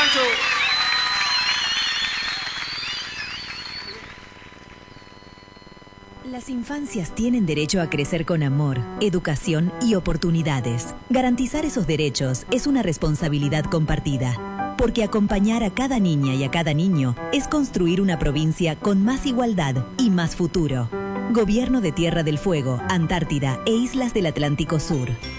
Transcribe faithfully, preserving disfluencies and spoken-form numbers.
Pancho. Las infancias tienen derecho a crecer con amor, educación y oportunidades. Garantizar esos derechos es una responsabilidad compartida, porque acompañar a cada niña y a cada niño es construir una provincia con más igualdad y más futuro. Gobierno de Tierra del Fuego, Antártida e Islas del Atlántico Sur.